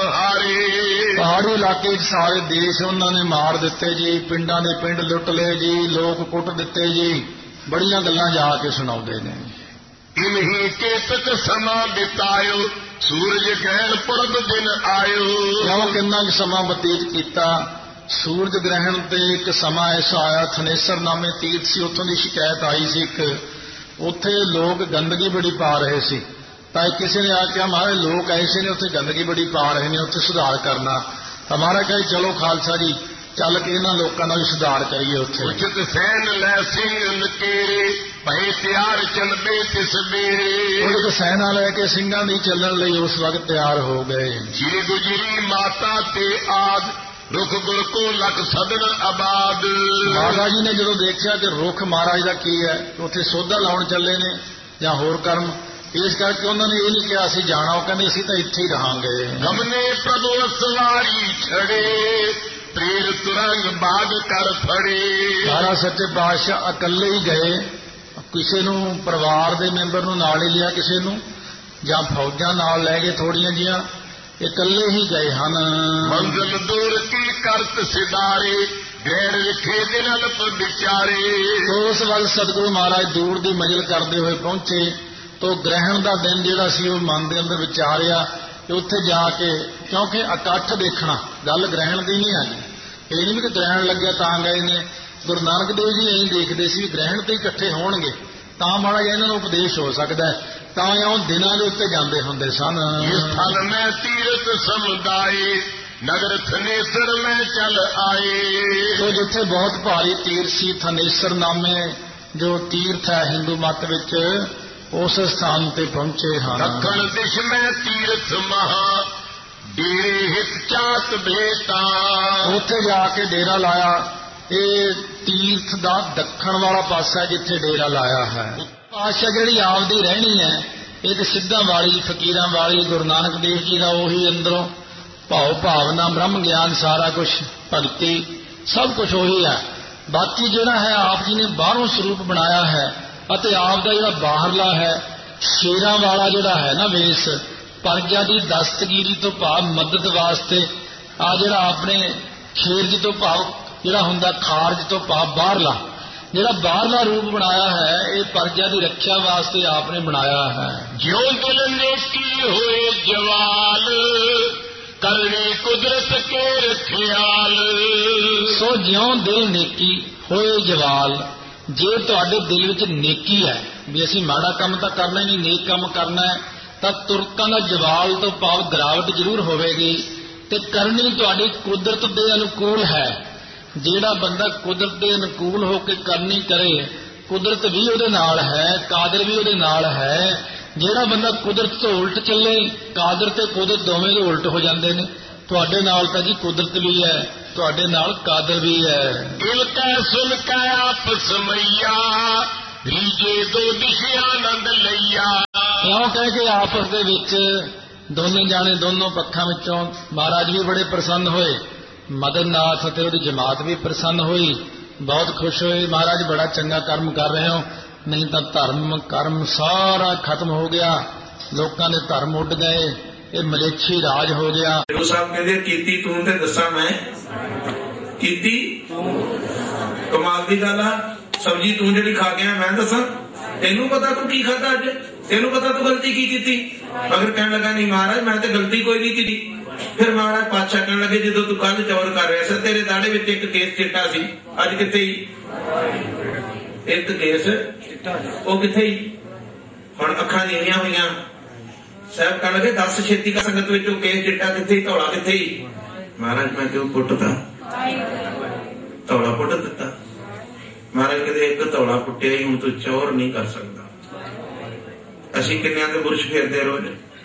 Speaker 2: ਹਮਾਰੇ।
Speaker 1: ਪਹਾੜੀ ਇਲਾਕੇ 'ਚ ਸਾਰੇ ਦੇਸ਼ ਉਹਨਾਂ ਨੇ ਮਾਰ ਦਿੱਤੇ ਜੀ, ਪਿੰਡਾਂ ਦੇ ਪਿੰਡ ਲੁੱਟ ਲਏ ਜੀ, ਲੋਕ ਕੁੱਟ ਦਿੱਤੇ ਜੀ। ਬੜੀਆਂ ਗੱਲਾਂ ਜਾ ਕੇ ਸੁਣਾਉਂਦੇ ਨੇ।
Speaker 2: ਇਨਹੀ ਕੇਤਕ ਸਮਾਂ ਬਿਤਾਇਓ, ਸੂਰਜ ਗ੍ਰਹਿਣ ਪੁਰਬ ਦਿਨ ਆਇਓ।
Speaker 1: ਕਿਉਂ ਕਿੰਨਾ ਕੁ ਸਮਾਂ ਬਤੀਤ ਕੀਤਾ। ਸੂਰਜ ਗ੍ਰਹਿਣ ਤੇ ਇੱਕ ਸਮਾਂ ਐਸਾ ਆਇਆ, ਥਨੇਸਰ ਨਾਮੇ ਤੀਰਥ ਸੀ, ਉੱਥੋਂ ਦੀ ਸ਼ਿਕਾਇਤ ਆਈ ਸੀ ਇੱਕ, ਉੱਥੇ ਲੋਕ ਗੰਦਗੀ ਬੜੀ ਪਾ ਰਹੇ ਸੀ। ਤਾਂ ਕਿਸੇ ਨੇ ਆ ਕੇ ਮਹਾਰਾਜ ਲੋਕ ਐਸੇ ਨੇ ਉੱਥੇ ਗੰਦਗੀ ਬੜੀ ਪਾ ਰਹੇ ਨੇ, ਉੱਥੇ ਸੁਧਾਰ ਕਰਨਾ। ਤਾਂ ਮਹਾਰਾਜ ਕਹੇ ਚਲੋ ਖਾਲਸਾ ਜੀ ਚੱਲ ਕੇ ਇਹਨਾਂ ਲੋਕਾਂ ਦਾ ਵੀ ਸੁਧਾਰ ਕਰੀਏ। ਉੱਥੇ
Speaker 2: ਉਚਿਤ ਸੈਨ ਲੈ ਸਿੰਘ ਨਕੇਰੇ, ਭਏ ਤਿਆਰ ਚਲਬੇ ਤਿਸ ਬੇਰੇ।
Speaker 1: ਉਹ ਸੈਨਾ ਲੈ ਕੇ ਸਿੰਘਾਂ ਦੀ ਚੱਲਣ ਲਈ ਉਸ ਵਕਤ ਤਿਆਰ ਹੋ ਗਏ।
Speaker 2: ਜੀ ਗੁਜਰੀ ਮਾਤਾ ਤੇ ਆਦ, ਰੁਖ ਗੁਲ ਕੋ ਲਖ ਸਦਨ ਆਬਾਦ।
Speaker 1: ਮਾਤਾ ਜੀ ਨੇ ਜਦੋਂ ਦੇਖਿਆ ਕਿ ਰੁੱਖ ਮਹਾਰਾਜ ਦਾ ਕੀ ਹੈ, ਉੱਥੇ ਸੋਧਾ ਲਾਉਣ ਚੱਲੇ ਨੇ ਜਾਂ ਹੋਰ ਕਰਮ, ਇਸ ਕਰਕੇ ਉਹਨਾਂ ਨੇ ਇਹ ਨਹੀਂ ਕਿਹਾ ਅਸੀਂ ਜਾਣਾ, ਉਹ ਕਹਿੰਦੇ ਅਸੀਂ ਤਾਂ ਇੱਥੇ ਹੀ ਰਹਾਂਗੇ।
Speaker 2: ਗਮਨੇ ਪ੍ਰਭੂ ਸਵਾਰੀ ਛੜੇ, ਤ੍ਰੇਰ ਤੁਰੰਗ ਬਾਗ ਕਰ ਫੜੇ।
Speaker 1: ਸਾਰਾ ਸੱਚੇ ਪਾਤਸ਼ਾਹ ਇਕੱਲੇ ਹੀ ਗਏ, ਕਿਸੇ ਨੂੰ ਪਰਿਵਾਰ ਦੇ ਮੈਂਬਰ ਨੂੰ ਨਾਲ ਹੀ ਲਿਆ, ਕਿਸੇ ਨੂੰ ਜਾਂ ਫੌਜਾਂ ਨਾਲ ਲੈ ਗਏ ਥੋੜੀਆਂ ਜੀਆਂ, ਇਕੱਲੇ ਹੀ ਗਏ ਹਨ।
Speaker 2: ਮੰਜ਼ਲ ਦੂਰ ਕੀ ਕਰਤ ਸਿਦਾਰੇ, ਗੈਰ ਵਿਖੇ ਦਿਨ ਅਲਪ ਵਿਚਾਰੇ।
Speaker 1: ਉਸ ਵਕਤ ਸਤਿਗੁਰੂ ਮਹਾਰਾਜ ਦੂਰ ਦੀ ਮੰਜ਼ਿਲ ਕਰਦੇ ਹੋਏ ਪਹੁੰਚੇ, ਤੋ ਗ੍ਰਹਿਣ ਦਾ ਦਿਨ ਜਿਹੜਾ ਸੀ ਉਹ ਮਨ ਦੇ ਅੰਦਰ ਵਿਚਾਰਿਆ ਕਿ ਉੱਥੇ ਜਾ ਕੇ, ਕਿਉਂਕਿ ਇਕੱਠ ਦੇਖਣਾ ਗੱਲ ਗ੍ਰਹਿਣ ਦੀ ਨਹੀਂ ਆਈ, ਇਹ ਨਹੀਂ ਵੀ ਕਿ ਗ੍ਰਹਿਣ ਲੱਗਿਆ ਤਾਂ ਗਏ ਨੇ। ਗੁਰੂ ਨਾਨਕ ਦੇਵ ਜੀ ਇਹੀ ਦੇਖਦੇ ਸੀ ਵੀ ਗ੍ਰਹਿਣ ਤੇ ਇਕੱਠੇ ਹੋਣਗੇ ਤਾਂ ਮਾੜਾ ਜਿਹਾ ਇਹਨਾਂ ਨੂੰ ਉਪਦੇਸ਼ ਹੋ ਸਕਦਾ, ਤਾਂ ਉਹ ਦਿਨਾਂ ਦੇ ਉੱਤੇ ਜਾਂਦੇ ਹੁੰਦੇ ਸਨ।
Speaker 2: ਇਸ ਥਲ ਮੈਂ ਤੀਰਥ ਸਮੁਦਾਏ, ਨਗਰ ਥਨੇਸਰ ਮੈਂ ਚੱਲ ਆਏ।
Speaker 1: ਸੋ ਜਿੱਥੇ ਬਹੁਤ ਭਾਰੀ ਤੀਰਥ ਸੀ ਥਨੇਸਰ ਨਾਮੇ ਜੋ ਤੀਰਥ ਹੈ ਹਿੰਦੂ ਮਤ ਵਿੱਚ, ਉਸ ਸਥਾਨ ਤੇ ਪਹੁੰਚੇ ਹਨ।
Speaker 2: ਦੱਖਣ ਦਿਸ਼ ਮੈਂ ਤੀਰਥ ਮਹਾ ਡੇਰੇ ਹਿਤ ਚਾਤ ਭੇਟਾ।
Speaker 1: ਉੱਥੇ ਜਾ ਕੇ ਡੇਰਾ ਲਾਇਆ। ਇਹ ਤੀਰਥ ਦਾ ਦੱਖਣ ਵਾਲਾ ਪਾਸਾ ਜਿੱਥੇ ਡੇਰਾ ਲਾਇਆ ਹੈ। ਪਾਤਸ਼ਾਹ ਜਿਹੜੀ ਆਪਦੀ ਰਹਿਣੀ ਹੈ ਇਹ ਤੇ ਸਿੱਧਾਂ ਵਾਲੀ, ਫਕੀਰਾਂ ਵਾਲੀ, ਗੁਰੂ ਨਾਨਕ ਦੇਵ ਜੀ ਦਾ ਉਹੀ ਅੰਦਰੋਂ ਭਾਵ ਭਾਵਨਾ, ਬ੍ਰਹਮ ਗਿਆਨ, ਸਾਰਾ ਕੁਝ, ਭਗਤੀ, ਸਭ ਕੁਝ ਉਹੀ ਹੈ। ਬਾਕੀ ਜਿਹੜਾ ਹੈ ਆਪ ਜੀ ਨੇ ਬਾਹਰੋਂ ਸਰੂਪ ਬਣਾਇਆ ਹੈ ਅਤੇ ਆਪ ਦਾ ਜਿਹੜਾ ਬਾਹਰਲਾ ਹੈ ਸ਼ੇਰਾਂ ਵਾਲਾ ਜਿਹੜਾ ਹੈ ਨਾ ਵੇਸ, ਪਰਜਾ ਦੀ ਦਸਤਗੀਰੀ ਤੋਂ ਭਾਵ ਮਦਦ ਵਾਸਤੇ ਆ ਜਿਹੜਾ ਆਪਣੇ ਖੇਰਜ ਤੋਂ ਭਾਵ ਜਿਹੜਾ ਹੁੰਦਾ ਖਾਰਜ ਤੋਂ ਭਾਵ ਬਾਹਰਲਾ ਜਿਹੜਾ ਬਾਹਰਲਾ ਰੂਪ ਬਣਾਇਆ ਹੈ ਇਹ ਪਰਜਾ ਦੀ ਰੱਖਿਆ ਵਾਸਤੇ ਆਪ ਨੇ ਬਣਾਇਆ ਹੈ।
Speaker 2: ਜਿਉਂ ਦਿਲ ਨੇਕੀ ਹੋਏ ਜਵਾਲ ਕਰਨੀ ਕੁਦਰਤ ਕੇ ਰਖਿਆਲ।
Speaker 1: ਸੋ ਜਿਉਂ ਦਿਲ ਨੇਕੀ ਹੋਏ ਜਵਾਲ, ਜੇ ਤੁਹਾਡੇ ਦਿਲ ਵਿੱਚ ਨੇਕੀ ਹੈ ਵੀ ਅਸੀਂ ਮਾੜਾ ਕੰਮ ਤਾਂ ਕਰਨਾ ਹੀ ਨਹੀਂ, ਨੇਕ ਕੰਮ ਕਰਨਾ ਹੈ, ਤਾਂ ਤੁਰਕਾਂ ਦਾ ਜਵਾਲ ਤੋਂ ਭਾਵ ਗਿਰਾਵਟ ਜ਼ਰੂਰ ਹੋਵੇਗੀ ਤੇ ਕਰਨੀ ਤੁਹਾਡੀ ਕੁਦਰਤ ਦੇ ਅਨੁਕੂਲ ਹੈ। ਜਿਹੜਾ ਬੰਦਾ ਕੁਦਰਤ ਦੇ ਅਨੁਕੂਲ ਹੋ ਕੇ ਕਰਨੀ ਕਰੇ, ਕੁਦਰਤ ਵੀ ਉਹਦੇ ਨਾਲ ਹੈ, ਕਾਦਰ ਵੀ ਉਹਦੇ ਨਾਲ ਹੈ। ਜਿਹੜਾ ਬੰਦਾ ਕੁਦਰਤ ਤੋਂ ਉਲਟ ਚੱਲੇ, ਕਾਦਰ ਤੇ ਕੁਦਰਤ ਦੋਵੇਂ ਦੇ ਉਲਟ ਹੋ ਜਾਂਦੇ ਨੇ। ਤੁਹਾਡੇ ਨਾਲ ਤਾਂ ਜੀ ਕੁਦਰਤ ਵੀ ਹੈ, ਤੁਹਾਡੇ ਨਾਲ ਕਾਦਰ ਵੀ ਹੈ।
Speaker 2: ਦਿਲ ਕੈ ਸੁਨ ਕੈ ਆਪਸ ਮਈਆ ਰੀਜੇ ਦੋ ਦਿਸ਼ਾ ਆਨੰਦ ਲਈਆ।
Speaker 1: ਕਿਉਂ ਕਹਿ ਕੇ ਆਪਸ ਦੇ ਵਿੱਚ ਦੋਨੇ ਜਾਣੇ ਦੋਨੋਂ ਪੱਖਾਂ ਵਿੱਚੋਂ ਮਹਾਰਾਜ ਵੀ ਬੜੇ ਪ੍ਰਸੰਨ ਹੋਏ, ਮਦਨ ਨਾਥ ਅਤੇ ਉਹਦੀ ਜਮਾਤ ਵੀ ਪ੍ਰਸੰਨ ਹੋਈ, ਬਹੁਤ ਖੁਸ਼ ਹੋਏ। ਮਹਾਰਾਜ ਬੜਾ ਚੰਗਾ ਕਰਮ ਕਰ ਰਹੇ ਹੋ, ਨਹੀਂ ਤਾਂ ਧਰਮ ਕਰਮ ਸਾਰਾ ਖਤਮ ਹੋ ਗਿਆ, ਲੋਕਾਂ ਦੇ ਧਰਮ ਉੱਡ ਗਏ, ਇਹ ਮਲੇਛੀ ਰਾਜ ਹੋ ਗਿਆ।
Speaker 3: ਗੁਰੂ ਸਾਹਿਬ ਕਹਿੰਦੇ ਕੀਤੀ ਤੂੰ ਤੇ ਦੱਸਾਂ ਮੈਂ, ਕੀਤੀ ਕਮਾਲ ਦੀ ਗੱਲ ਆ। ਸਬਜ਼ੀ ਤੂੰ ਜਿਹੜੀ ਖਾ ਗਿਆ ਮੈਂ ਦੱਸਾਂ, ਤੈਨੂੰ ਪਤਾ ਤੂੰ ਕੀ ਖਾਧਾ ਅੱਜ, ਤੈਨੂੰ ਪਤਾ ਤੂੰ ਗਲਤੀ ਕੀ ਕੀਤੀ। ਅਗਰ ਕਹਿਣ ਲੱਗਾ ਨਹੀਂ ਮਹਾਰਾਜ ਮੈਂ ਤੇ ਗਲਤੀ ਕੋਈ ਨਹੀਂ ਕੀਤੀ, ਫਿਰ ਮਹਾਰਾਜ ਪਾਤਸ਼ਾਹ ਕਹਿਣ ਲੱਗੇ ਜਦੋਂ ਤੂੰ ਕੱਲ ਚੌਰ ਕਰ ਰਿਹਾ ਸੀ ਤੇਰੇ ਦਾੜੇ ਵਿੱਚ ਇੱਕ ਕੇਸ ਚਿੱਟਾ ਸੀ, ਅੱਜ ਕਿੱਥੇ ਹੀ ਇੱਕ ਕੇਸ ਉਹ ਕਿੱਥੇ ਹੀ। ਹੁਣ ਅੱਖਾਂ ਨੀਵੀਆਂ ਹੋਈਆਂ, ਸਾਹਿਬ ਕਹਿਣ ਲੱਗੇ ਦੱਸ ਛੇਤੀ ਕਾ ਸੰਗਤ ਵਿੱਚ ਉਹ ਕੇਸ ਚਿੱਟਾ ਕਿੱਥੇ, ਧੌਲਾ ਕਿੱਥੇ ਹੀ। ਮਹਾਰਾਜ ਮੈਂ ਕਿਉਂ ਪੁੱਟਦਾ, ਧੌਲਾ ਪੁੱਟ ਦਿੱਤਾ। ਮਹਾਰਾਜ ਕਹਿੰਦੇ ਇੱਕ ਧੌਲਾ ਪੁੱਟਿਆ ਹੀ ਹੁਣ ਤੂੰ ਚੌਰ ਨਹੀਂ ਕਰ ਸਕਦਾ। ਅਸੀਂ ਕਿੰਨਿਆਂ ਦੇ ਬੁਰਸ਼ ਫੇਰਦੇ ਰੋਜ਼,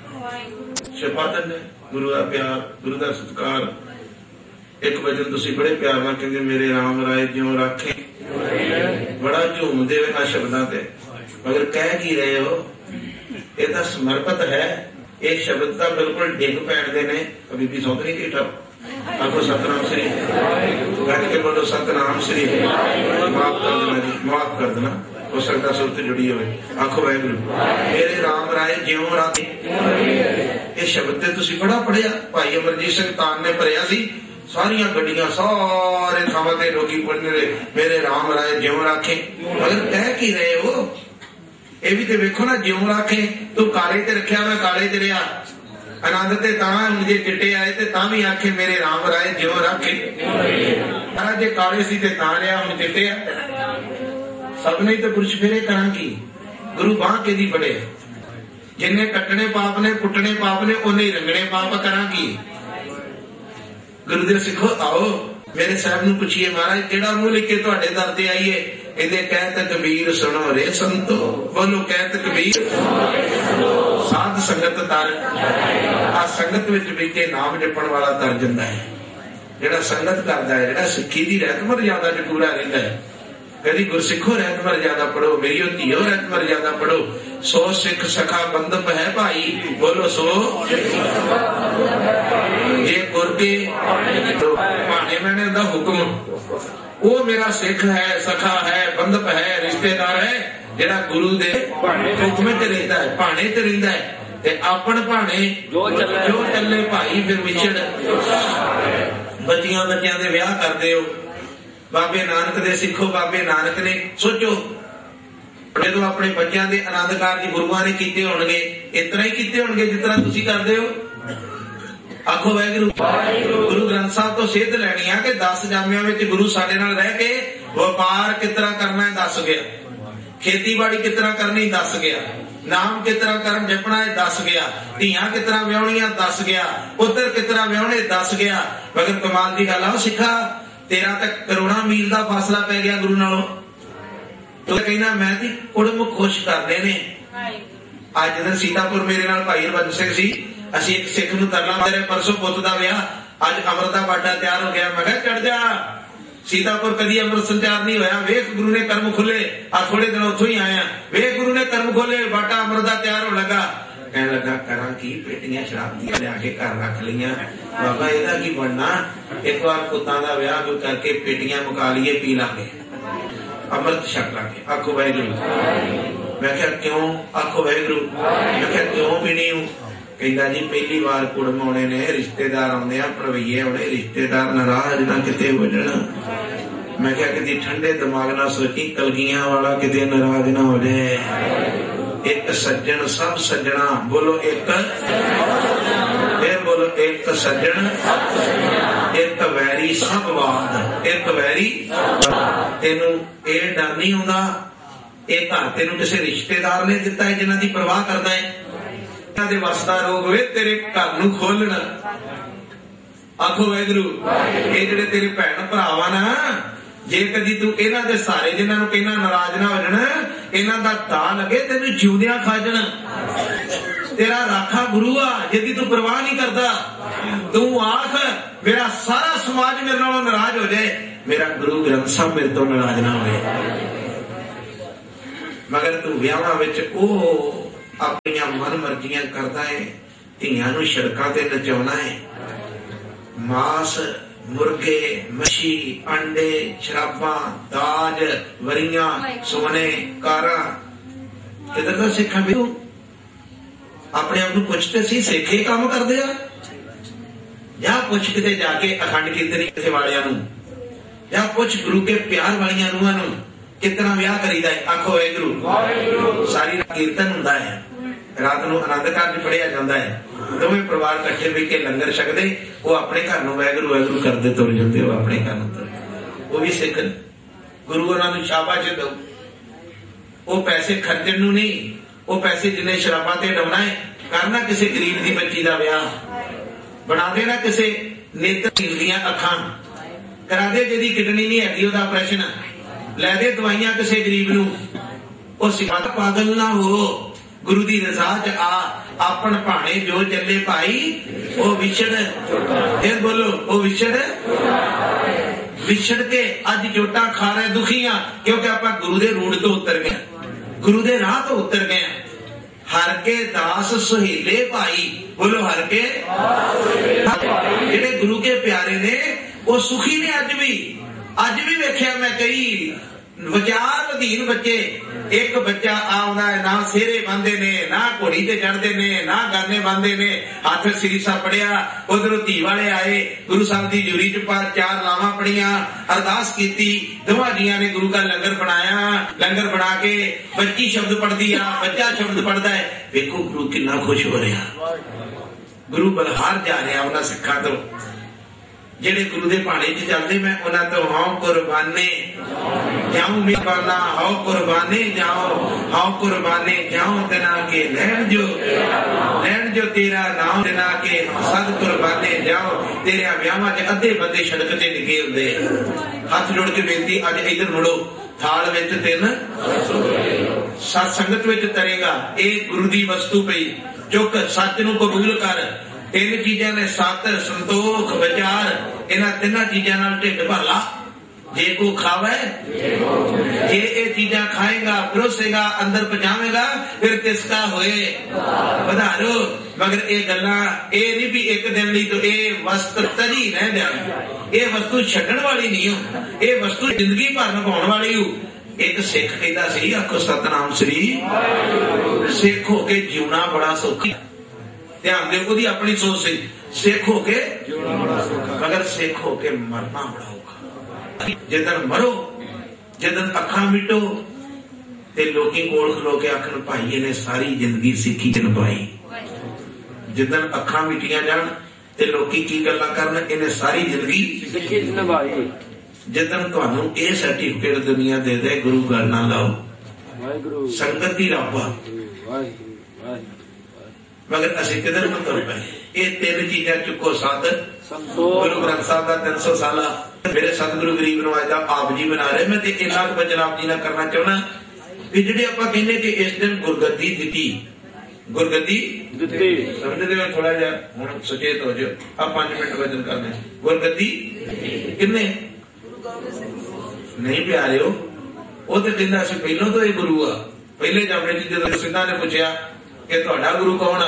Speaker 3: ਛਪਾ ਦਿੰਦੇ ਗੁਰੂ ਦਾ ਪਿਆਰ, ਗੁਰੂ ਦਾ ਸਤਿਕਾਰ। ਇੱਕ ਵਜਨ ਤੁਸੀਂ ਬੜੇ ਪਿਆਰ ਨਾਲ ਕਹਿੰਦੇ ਮੇਰੇ ਰਾਮ ਰਾਏ ਜਿਉਂ ਰਾਖੇ, ਬੜਾ ਝੂਮਦੇ ਹੋਏ ਨਾ ਸ਼ਬਦਾਂ ਤੇ, ਮਗਰ ਕਹਿ ਕੀ ਰਹੇ ਹੋ। ਇਹ ਤਾਂ ਸਮਰਪਿਤ ਹੈ, ਇਹ ਸ਼ਬਦ ਤਾਂ ਬਿਲਕੁਲ ਡਿੱਗ ਪੈਣਦੇ ਨੇ। ਬੀਬੀ ਸੌਂਦ ਨਹੀਂ ਢੀਠਾ, ਆਖੋ ਸਤਨਾਮ ਸ੍ਰੀ, ਗੱਜ ਕੇ ਬੋਲੋ ਸਤਨਾਮ ਸ੍ਰੀ। ਮਾਫ ਕਰ ਦੇਣਾ ਜੀ, ਮਾਫ ਕਰ ਦੇਣਾ, ਹੋ ਸਕਦਾ ਸੁਰਤ ਜੁੜੀ ਹੋਵੇ। ਆਖੋ ਵਾਹਿਗੁਰੂ ਮੇਰੇ ਰਾਮ ਰਾਏ ਜਿਉਂ ਰਾਖੇ। ਇਹ ਸ਼ਬਦ ਤੇ ਤੁਸੀਂ ਬੜਾ ਪੜਿਆ, ਭਾਈ ਅਮਰਜੀਤ ਸਿੰਘ ਤਾਨ ਨੇ ਭਰਿਆ ਸੀ, ਸਾਰੀਆਂ ਗੱਡੀਆਂ ਸਾਰੇ ਥਾਵਾਂ ਤੇ ਲੋਕੀ ਪੜ੍ਹਦੇ ਮੇਰੇ ਰਾਮ ਰਾਏ ਜਿਉਂ ਰਾਖੇ। ਮਗਰ ਕਹਿ ਕੀ ਰਹੇ ਹੋ, ਇਹ ਵੀ ਤੇ ਵੇਖੋ ਨਾ, ਜਿਉਂ ਰਾਖੇ ਤੂੰ ਕਾਲੇ ਤੇ ਰੱਖਿਆ ਮੈਂ ਕਾਲੇ ਤੇ ਰਿਹਾ, ਆਨੰਦ ਤੇ ਤਾਂ ਜੇ ਚਿੱਟੇ ਆਏ ਤੇ ਤਾਂ ਵੀ ਆਖੇ ਮੇਰੇ ਰਾਮ ਰਾਏ ਜਿਉਂ ਰਾਖੇ। ਸਾਰਾ ਜੇ ਕਾਲੇ ਸੀ ਤੇ ਤਾਂ ਰਿਹਾ, ਹੁਣ ਚਿੱਟੇ ਆ। ਸਭ ਨੇ ਤੇ ਪੁਰਸ਼ ਫੇਰੇ ਕਰਾਂ ਕੀ, ਗੁਰੂ ਬਾਂਹ ਕਿਹਦੀ ਬੜੇ, ਜਿੰਨੇ ਕੱਟਣੇ ਪਾਪ ਨੇ ਕੁੱਟਣੇ ਪਾਪ ਨੇ ਉਹਨੇ ਹੀ ਰੰਗਣੇ ਪਾਪ ਕਰਾਂ ਕੀ। ਗੁਰੂ ਦੇ ਸਿੱਖੋ ਆਓ ਮੇਰੇ ਸਾਹਿਬ ਨੂੰ ਪੁੱਛੀਏ ਮਹਾਰਾਜ ਕਿਹੜਾ ਮੂੰਹ ਲਿਖ ਕੇ ਤੁਹਾਡੇ ਦਰ ਤੇ ਆਈਏ। ਇਹਦੇ ਕਹਿਤ ਕਬੀਰ ਸੁਣੋ ਰੇ ਸੰਤੋ, ਬੋਲੋ ਕਹਿਤ ਕਬੀਰ ਸਾਧ ਸੰਗਤ ਤਰ। ਆ ਸੰਗਤ ਵਿੱਚ ਬੈਠੇ ਨਾਮ ਜਪਣ ਵਾਲਾ ਤਰ ਜਾਂਦਾ ਹੈ, ਜਿਹੜਾ ਸੰਗਤ ਕਰਦਾ ਹੈ, ਜਿਹੜਾ ਸਿੱਖੀ ਦੀ ਰਹਿਤ ਮਰਜ਼ਾਦਾ ਚ ਪੂਰਾ ਰਹਿੰਦਾ ਹੈ। ਕਦੀ ਗੁਰਸਿੱਖੋ ਰਹਿਤ ਮਰਜ਼ਾਦਾ ਪੜੋ, ਮੇਰੀ ਉਹ ਧੀਓ ਰਹਿਤ ਮਰਜ਼ਾਦਾ ਪੜੋ। ਸੋ ਸਿੱਖ ਸਖਾ ਬੰਦਪ ਹੈ ਭਾਈ, ਬੋਲੋ ਸੋ ਜੇ ਗੁਰ ਕੇ ਭਾਣੇ ਮੈਨੇ ਦਾ ਹੁਕਮ, ਉਹ ਮੇਰਾ ਸਿੱਖ ਹੈ, ਸਖਾ ਹੈ, ਬੰਦਪ ਹੈ, ਰਿਸ਼ਤੇਦਾਰ ਹੈ, ਜਿਹੜਾ ਗੁਰੂ ਦੇ ਹੁਕਮ ਤੇ ਰਹਿੰਦਾ ਹੈ, ਭਾਣੇ ਤੇ ਰਹਿੰਦਾ ਹੈ। ਤੇ ਆਪਣ ਭਾਣੇ ਜੋ ਚੱਲੇ ਭਾਈ ਫਿਰ ਵਿਛੜ। ਬੱਚੀਆਂ ਬੱਚਿਆਂ ਦੇ ਵਿਆਹ ਕਰਦੇ ਹੋ, ਬਾਬੇ ਨਾਨਕ ਦੇ ਸਿੱਖੋ, ਬਾਬੇ ਨਾਨਕ ਨੇ ਸੋਚੋ ਜਦੋਂ ਆਪਣੇ ਬੱਚਿਆਂ ਦੇ ਆਨੰਦ ਕਾਰਜ ਗੁਰੂਆਂ ਨੇ ਕੀਤੇ ਹੋਣਗੇ, ਇਸ ਤਰ੍ਹਾਂ ਹੀ ਕੀਤੇ ਹੋਣਗੇ ਜਿਸ ਤਰ੍ਹਾਂ ਤੁਸੀਂ ਕਰਦੇ ਹੋ। ਆਖੋ ਵਾਹਿਗੁਰੂ। ਗੁਰੂ ਗ੍ਰੰਥ ਸਾਹਿਬ ਤੋਂ ਸਿੱਧ ਲੈਣੀ ਆ ਕਿ ਦਸ ਜਾਮਿਆਂ ਵਿੱਚ ਗੁਰੂ ਸਾਡੇ ਨਾਲ ਰਹਿ ਕੇ ਵਪਾਰ ਕਿਸ ਤਰ੍ਹਾਂ ਕਰਨਾ ਹੈ ਦੱਸ ਗਿਆ, ਖੇਤੀਬਾੜੀ ਕਿਸ ਤਰ੍ਹਾਂ ਕਰਨੀ ਦੱਸ ਗਿਆ, ਨਾਮ ਕਿਸ ਤਰ੍ਹਾਂ ਕਰਮ ਜਪਣਾ ਇਹ ਦੱਸ ਗਿਆ, ਧੀਆਂ ਕਿਸ ਤਰ੍ਹਾਂ ਵਿਆਹੁਣੀਆਂ ਦੱਸ ਗਿਆ, ਪੁੱਤਰ ਕਿਸ ਤਰ੍ਹਾਂ ਵਿਆਹੁਣੇ ਦੱਸ ਗਿਆ। ਮਗਰ ਕਮਾਲ ਦੀ ਗੱਲ ਆ ਸਿੱਖਾ, ਤੇਰਾ ਤਾਂ ਕਰੋੜਾਂ ਮੀਲ ਦਾ ਫਾਸਲਾ ਪੈ ਗਿਆ ਗੁਰੂ ਨਾਲੋਂ। ਤੂੰ ਕਹਿੰਦਾ ਮੈਂ ਤੇ ਕੁੜਮ ਖੁਸ਼ ਕਰਦੇ ਨੇ। ਅੱਜ ਦਿਨ ਸੀਤਾਪੁਰ ਮੇਰੇ ਨਾਲ ਭਾਈ ਹਰਬੰਸ ਸਿੰਘ ਸੀ, ਅਸੀਂ ਇੱਕ ਸਿੱਖ ਨੂੰ ਤਰਲਾ ਮਾਰਿਆ, ਪਰਸੋਂ ਪੁੱਤ ਦਾ ਵਿਆਹ, ਅੱਜ ਅੰਮ੍ਰਿਤ ਦਾ ਬਾਟਾ ਤਿਆਰ ਹੋ ਗਿਆ। ਮੈਂ ਕਿਹਾ ਚੜ ਜਾ, ਸੀਤਾਪੁਰ ਕਦੀ ਅੰਮ੍ਰਿਤ ਸੰਚਾਰ ਨਹੀਂ ਹੋਇਆ, ਵੇਖ ਗੁਰੂ ਨੇ ਕਰਮ ਖੁੱਲੇ। ਆ ਥੋੜੇ ਦਿਨ ਉੱਥੋਂ ਹੀ ਆਇਆ, ਵੇਖ ਗੁਰੂ ਨੇ ਕਰਮ ਖੋਲੇ, ਬਾਟਾ ਅੰਮ੍ਰਿਤ ਦਾ ਤਿਆਰ ਹੋਣ ਲੱਗਾ। ਕਹਿਣ ਲੱਗਾ ਕਰਾਂ ਕੀ, ਪੇਟੀਆਂ ਸ਼ਰਾਬ ਦੀਆਂ ਲਿਆ ਕੇ ਘਰ ਰੱਖ ਲਈਆਂ, ਬਾਬਾ ਇਹਦਾ ਕੀ ਬਣਨਾ, ਇੱਕ ਵਾਰ ਪੁੱਤਾਂ ਦਾ ਵਿਆਹ ਕੋਈ ਕਰਕੇ ਪੇਟੀਆਂ ਮੁਕਾ ਲਈਏ, ਪੀ ਲਾਂਗੇ, ਅੰਮ੍ਰਿਤ ਛਕ ਲਾਂਗੇ। ਆਖੋ ਵਾਹਿਗੁਰੂ। ਮੈਂ ਕਿਹਾ ਕਿਉਂ? ਆਖੋ ਵਾਹਿਗੁਰੂ। ਮੈਂ ਕਿਹਾ ਕਿਉਂ ਪੀਣੀ ਹੂੰ? ਕਹਿੰਦਾ ਜੀ ਪਹਿਲੀ ਵਾਰ ਕੁੜਮ ਆਉਣੇ ਨੇ, ਰਿਸ਼ਤੇਦਾਰ ਆਉਂਦੇ ਆ, ਭਰਵਈਏ ਆਉਣੇ, ਰਿਸ਼ਤੇਦਾਰ ਨਾਰਾਜ਼ ਨਾ ਕਿਤੇ ਹੋ ਜਾਣ। ਮੈਂ ਕਿਹਾ ਕਿਤੇ ਠੰਡੇ ਦਿਮਾਗ ਨਾਲ ਸੋਚੀ, ਕਲਗੀਆਂ ਵਾਲਾ ਕਿਤੇ ਨਾਰਾਜ਼ ਨਾ ਹੋ ਜਾਏ। ਇੱਕ ਸੱਜਣ ਸਭ ਸੱਜਣਾ, ਬੋਲੋ ਇੱਕ, ਫਿਰ ਬੋਲੋ ਇੱਕ ਸੱਜਣ, ਇੱਕ ਵੈਰੀ ਸਭ ਵਾਦ, ਇੱਕ ਵੈਰੀ। ਤੈਨੂੰ ਇਹ ਡਰ ਨਹੀਂ ਹੁੰਦਾ, ਇਹ ਘਰ ਤੈਨੂੰ ਕਿਸੇ ਰਿਸ਼ਤੇਦਾਰ ਨੇ ਦਿੱਤਾ ਹੈ ਜਿਹਨਾਂ ਦੀ ਪਰਵਾਹ ਕਰਦਾ ਹੈ। ਇਹਨਾਂ ਦੇ ਵਸ ਦਾ ਰੋਗ ਵੇ ਤੇਰੇ ਘਰ ਨੂੰ ਖੋਲਣਾ। ਆਖੋ ਵਾਹਿਗੁਰੂ। ਇਹ ਜਿਹੜੇ ਤੇਰੇ ਭੈਣ ਭਰਾਵਾਂ ਨਾ, ਜੇ ਕਦੀ ਤੂੰ ਇਹਨਾਂ ਦੇ ਸਾਰੇ ਜਿਹਨਾਂ ਨੂੰ ਕਹਿੰਦਾ ਨਾਰਾਜ਼ ਨਾ ਹੋ ਜਾਣ, ਇਹਨਾਂ ਦਾ ਦਾ ਲੱਗੇ ਤੈਨੂੰ ਜਿਉਂਦਿਆਂ ਖਾ ਜਾਣ। ਤੇਰਾ ਰਾਖਾ ਗੁਰੂ ਆ ਜਿਹਦੀ ਤੂੰ ਪਰਵਾਹ ਨਹੀਂ ਕਰਦਾ। ਤੂੰ ਆਖ ਮੇਰਾ ਸਾਰਾ ਸਮਾਜ ਮੇਰੇ ਨਾਲੋਂ ਨਾਰਾਜ਼ ਹੋ ਜਾਏ, ਮੇਰਾ ਗੁਰੂ ਗ੍ਰੰਥ ਸਾਹਿਬ ਮੇਰੇ ਤੋਂ ਨਾਰਾਜ਼ ਨਾ ਹੋਵੇ। ਮਗਰ ਤੂੰ ਵਿਆਹਾਂ ਵਿੱਚ ਉਹ ਆਪਣੀਆਂ ਮਨ ਮਰਜ਼ੀਆਂ ਕਰਦਾ ਹੈ, ਧੀਆਂ ਨੂੰ ਸੜਕਾਂ ਤੇ ਨਚਾਉਣਾ ਹੈ, ਮਾਸ, ਮੁਰਗੇ, ਮੱਛੀ, ਅੰਡੇ, ਸ਼ਰਾਬਾਂ, ਦਾਜ, ਵਰੀਆਂ, ਸੋਨੇ, ਕਾਰਾਂ। ਕਿਧਰ ਦਾ ਸਿੱਖਾਂ ਵੀ ਆਪਣੇ ਆਪ ਨੂੰ ਪੁੱਛਦੇ ਸੀ, ਸਿੱਖੇ ਕੰਮ ਕਰਦੇ ਆ ਜਾਂ ਪੁੱਛ ਕਿਤੇ ਜਾ ਕੇ ਅਖੰਡ ਕੀਰਤਨੀ ਕਿਸੇ ਵਾਲਿਆਂ ਨੂੰ, ਜਾਂ ਪੁੱਛ ਗੁਰੂ ਕੇ ਪਿਆਰ ਵਾਲੀਆਂ ਨੂੰਹਾਂ ਨੂੰ ਕਿਤਨਾ ਵਿਆਹ ਕਰੀਦਾ ਹੈ। ਆਖੋ ਵਾਹਿਗੁਰੂ। ਸਾਰੀ ਰਾਤ ਕੀਰਤਨ ਹੁੰਦਾ ਹੈ, ਰਾਤ ਨੂੰ ਆਨੰਦ ਕਾਰਜ ਪੜਿਆ ਜਾਂਦਾ ਹੈ, ਦੋਵੇਂ ਪਰਿਵਾਰ ਇਕੱਠੇ ਬਹਿ ਕੇ ਲੰਗਰ ਛਕਦੇ, ਉਹ ਆਪਣੇ ਘਰ ਨੂੰ ਵਾਹਿਗੁਰੂ ਵਾਹਿਗੁਰੂ ਕਰਦੇ ਤੁਰ ਜਾਂਦੇ, ਉਹ ਆਪਣੇ ਘਰ ਨੂੰ ਤੁਰ। ਉਹ ਵੀ ਸਿੱਖ ਗੁਰੂ ਉਹਨਾਂ ਨੂੰ ਸ਼ਾਬਾਸ਼ ਦਿਓ। ਉਹ ਪੈਸੇ ਖਰਚਣ ਨੂੰ ਨਹੀਂ, ਉਹ ਪੈਸੇ ਜਿੰਨੇ ਸ਼ਰਾਬਾਂ ਤੇ ਡਾਉਣਾ ਹੈ, ਕਰਨਾ ਕਿਸੇ ਗਰੀਬ ਦੀ ਬੱਚੀ ਦਾ ਵਿਆਹ, ਬਣਾ ਦੇਣਾ ਕਿਸੇ ਨੇਤਰਹੀਣ ਦੀਆਂ ਅੱਖਾਂ, ਕਰਾ ਦੇ ਜਿਹਦੀ ਕਿਡਨੀ ਨਹੀਂ ਹੈਗੀ ਉਹਦਾ ਆਪਰੇਸ਼ਨ, ਲੈ ਦੇ ਦਵਾਈਆਂ ਕਿਸੇ ਗਰੀਬ ਨੂੰ। ਉਹ ਸਿਖਾਤ ਪਾਗਲ ਨਾ ਹੋ, ਗੁਰੂ ਦੀ ਰਜ਼ਾ ਚ ਆ, ਆਪਣ ਭਾਣੇ ਜੋ ਚੱਲੇ ਭਾਈ ਉਹ ਵਿਛੜ। ਫਿਰ ਬੋਲੋ ਉਹ ਵਿਛੜ। ਵਿਛੜ ਕੇ ਅੱਜ ਜੋਟਾਂ ਖਾ ਰਹੇ ਦੁਖੀਆਂ, ਕਿਉਂਕਿ ਆਪਾਂ ਗੁਰੂ ਦੇ ਰੂੜ ਤੋਂ ਉਤਰ ਗਏ, ਗੁਰੂ ਦੇ ਰਾਹ ਤੋਂ ਉਤਰ ਗਏ। ਹਰ ਕੇ ਦਾਸ ਸੁਹੀਲੇ ਭਾਈ, ਬੋਲੋ ਹਰ ਕੇ। ਜਿਹੜੇ ਗੁਰੂ ਕੇ ਪਿਆਰੇ ਨੇ ਉਹ ਸੁਖੀ ਨੇ ਅੱਜ ਵੀ। ਅੱਜ ਵੀ ਵੇਖਿਆ ਮੈਂ ਕਈ ਵਿਚਾਰ ਅਧੀਨ ਬੱਚੇ, ਇੱਕ ਬੱਚਾ ਆਉਂਦਾ ਹੈ, ਨਾ ਸਿਹਰੇ ਬੰਨਦੇ ਨੇ, ਨਾ ਘੋੜੀ ਤੇ ਚੜਦੇ ਨੇ, ਨਾ ਗਾਨੇ ਬੰਨਦੇ ਨੇ, ਹੱਥ ਸ੍ਰੀ ਸਾਹਿਬ ਪੜਿਆ, ਉਧਰੋਂ ਧੀ ਵਾਲੇ ਆਏ, ਗੁਰੂ ਸਾਹਿਬ ਦੀ ਜੂਰੀ ਚ ਪਰ ਚਾਰ ਲਾਵਾਂ ਪੜੀਆਂ, ਅਰਦਾਸ ਕੀਤੀ, ਦੋਵਾਂ ਜੀਆਂ ਨੇ ਗੁਰੂ ਦਾ ਲੰਗਰ ਬਣਾਇਆ। ਲੰਗਰ ਬਣਾ ਕੇ ਬੱਚੀ ਸ਼ਬਦ ਪੜਦੀ ਆ, ਬੱਚਾ ਸ਼ਬਦ ਪੜਦਾ ਹੈ। ਵੇਖੋ ਗੁਰੂ ਕਿੰਨਾ ਖੁਸ਼ ਹੋ ਰਿਹਾ, ਗੁਰੂ ਬਲਹਾਰ ਜਾ ਰਿਹਾ ਉਹਨਾਂ ਸਿੱਖਾਂ ਤੋਂ ਜਿਹੜੇ ਗੁਰੂ ਦੇ ਭਾਣੇ ਚ ਚੱਲਦੇ। ਮੈਂ ਉਹਨਾਂ ਤੋਂ ਹਾਂ ਕੁਰਬਾਨੇ ਜਾਉ ਮੇਵਾਨਾ, ਹਾਉ ਕੁਰਬਾਨੇ ਜਾਓ, ਹਾਉ ਕੁਰਬਾਨੇ ਜਾਓ ਦਿਨਾ ਕੇ ਲੈਣ ਜੋ, ਲੈਣ ਜੋ ਤੇਰਾ ਨਾਮ ਦਿਨਾ ਕੇ ਸਦ ਕੁਰਬਾਨੇ ਜਾਓ। ਤੇਰੇ ਵਿਆਹਾਂ ਚ ਅੱਧੇ ਬੰਦੇ ਸੜਕ ਤੇ ਡਿੱਗੇ ਹੁੰਦੇ। ਹੱਥ ਜੋੜ ਕੇ ਬੇਨਤੀ, ਅੱਜ ਇੱਧਰ ਮੁੜੋ, ਥਾਲ ਵਿੱਚ ਤਿੰਨ ਸਤ ਸੰਗਤ ਵਿੱਚ ਤਰੇਗਾ। ਇਹ ਗੁਰੂ ਦੀ ਵਸਤੂ ਪਈ, ਚੁੱਕ ਸੱਚ ਨੂੰ ਕਬੂਲ ਕਰ। ਤਿੰਨ ਚੀਜ਼ਾਂ ਨੇ, ਸਤ, ਸੰਤੋਖ, ਵਿਚਾਰ। ਇਹਨਾਂ ਤਿੰਨਾਂ ਚੀਜ਼ਾਂ ਨਾਲ ਢਿੱਡ ਭਰ ਲਾ। ਜੇ ਕੋ ਖਾਵੇ, ਜੇ ਇਹ ਚੀਜ਼ਾਂ ਖਾਏਗਾ, ਪਰੋਸੇਗਾ, ਅੰਦਰ ਪਹੁੰਚਾਵੇਗਾ, ਫਿਰ ਤਿਸਕਾ ਹੋਏ ਵਧਾਰੋ। ਮਗਰ ਇਹ ਗੱਲਾਂ ਇਹ ਨਹੀਂ ਵੀ ਇੱਕ ਦਿਨ ਲਈ, ਤਾਂ ਇਹ ਵਸਤ ਤਰੀ ਰਹਿ ਜਾਣੀ। ਇਹ ਵਸਤੂ ਛੱਡਣ ਵਾਲੀ ਨਹੀਂ ਹੋ, ਇਹ ਵਸਤੂ ਜ਼ਿੰਦਗੀ ਭਰ ਨਿਭਾਉਣ ਵਾਲੀ ਹੋ। ਇੱਕ ਸਿੱਖ ਕਹਿੰਦਾ ਸੀ, ਆਖੋ ਸਤਨਾਮ ਸ੍ਰੀ। ਸਿੱਖ ਹੋ ਕੇ ਜਿਉਣਾ ਬੜਾ ਸੌਖਾ। ਧਿਆਨ ਦਿਓ, ਉਹਦੀ ਆਪਣੀ ਸੋਚ ਸੀ, ਸਿੱਖ ਹੋ ਕੇ ਜਿਉਣਾ ਬੜਾ ਸੌਖਾ, ਮਗਰ ਸਿੱਖ ਹੋ ਕੇ ਮਰਨਾ ਬੜਾ ਔਖਾ। ਜਿੱਦਣ ਮਰੋ, ਜਿੱਦਣ ਅੱਖਾਂ ਮਿਟੋ, ਤੇ ਲੋਕੀ ਕੋਲ ਖਲੋ ਕੇ ਆਖਣ ਭਾਈ ਇਹਨੇ ਸਾਰੀ ਜ਼ਿੰਦਗੀ ਸਿੱਖੀ ਚ ਨਿਭਾਈ। ਜਿੱਦਣ ਅੱਖਾਂ ਮਿਟੀਆਂ ਜਾਣ ਤੇ ਲੋਕੀ ਕੀ ਗੱਲਾਂ ਕਰਨ, ਇਹਨੇ ਸਾਰੀ ਜ਼ਿੰਦਗੀ ਸਿੱਖੀ ਚ ਨਿਭਾਈ। ਜਿੱਦਣ ਤੁਹਾਨੂੰ ਇਹ ਸਰਟੀਫਿਕੇਟ ਦੁਨੀਆ ਦੇ ਦੇ, ਗੁਰੂ ਗੱਲ ਨਾ ਲਾਓ, ਸੰਗਤ ਦੀ ਰੱਬ मगर असीं किधर ਨੂੰ ਤੁਰ ਪਏ। ਇਹ ਤਿੰਨ ਚੀਜ਼ਾਂ ਚੁੱਕੋ ਸੱਤ ਗੁਰੂ ਗ੍ਰੰਥ ਸਾਹਿਬ ਦਾ ਤਿੰਨ ਸੌ ਸਾਲਾ ਮੇਰੇ ਸਤਿਗੁਰੂ ਗਰੀਬ ਨਵਾਜ ਦਾ ਆਪ ਜੀ ਬਣਾ ਰਹੇ। ਮੈਂ ਤੇ ਇੰਨਾ ਕੁ ਬਚਨ ਆਪ ਜੀ ਨਾਲ ਕਰਨਾ ਚਾਹੁੰਦਾ ਵੀ ਜਿਹੜੇ ਆਪਾਂ ਕਹਿੰਦੇ ਕਿ ਇਸ ਦਿਨ ਗੁਰਗੱਦੀ ਦਿੱਤੀ, ਗੁਰਗੱਦੀ ਦਿੱਤੀ ਸਮਝਦੇ ਹੋ ਥੋੜਾ ਜਿਹਾ ਹੁਣ ਸੁਚੇਤ ਹੋ ਜਾਓ। ਆ ਪੰਜ ਮਿੰਟ ਵਜਨ ਕਰਨੇ। ਗੁਰਗੱਦੀ ਕਿੰਨੇ ਨਹੀਂ ਪਿਆਰਿਓ, ਉਹ ਤੇ ਕਹਿੰਦਾ ਸੀ ਪਹਿਲੋਂ ਤੋਂ ਇਹ ਗੁਰੂ ਆ। ਪਹਿਲੇ ਜਾਮੇ ਚ ਜਦੋਂ ਸਿੰਘਾਂ ਨੇ ਪੁੱਛਿਆ ਕਿ ਤੁਹਾਡਾ ਗੁਰੂ ਕੌਣ ਆ,